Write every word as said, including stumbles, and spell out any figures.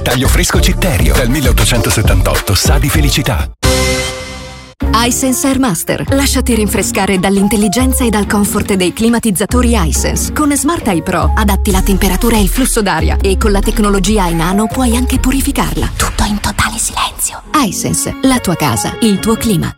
taglio fresco Citterio, dal milleottocentosettantotto, sa di felicità. iSense Air Master. Lasciati rinfrescare dall'intelligenza e dal comfort dei climatizzatori iSense. Con Smart Eye Pro adatti la temperatura e il flusso d'aria e con la tecnologia iNano puoi anche purificarla. Tutto in totale silenzio. iSense, la tua casa, il tuo clima.